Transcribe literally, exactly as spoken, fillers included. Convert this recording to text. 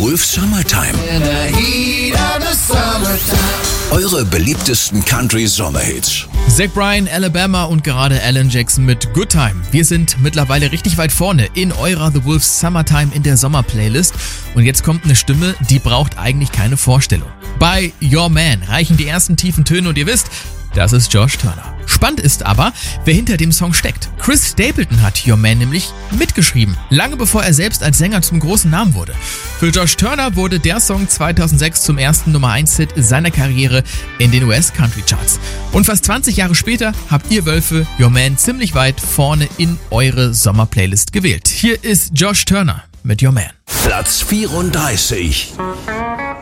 Wolf Summertime. Eure beliebtesten Country-Sommerhits. Zach Bryan, Alabama und gerade Alan Jackson mit Good Time. Wir sind mittlerweile richtig weit vorne in eurer The Wolf Summertime in der Sommerplaylist. Und jetzt kommt eine Stimme, die braucht eigentlich keine Vorstellung. Bei Your Man reichen die ersten tiefen Töne und ihr wisst, das ist Josh Turner. Spannend ist aber, wer hinter dem Song steckt. Chris Stapleton hat Your Man nämlich mitgeschrieben, lange bevor er selbst als Sänger zum großen Namen wurde. Für Josh Turner wurde der Song zweitausendsechs zum ersten Nummer eins Hit seiner Karriere in den U S-Country-Charts. Und fast zwanzig Jahre später habt ihr Wölfe Your Man ziemlich weit vorne in eure Sommerplaylist gewählt. Hier ist Josh Turner mit Your Man. Platz vierunddreißig.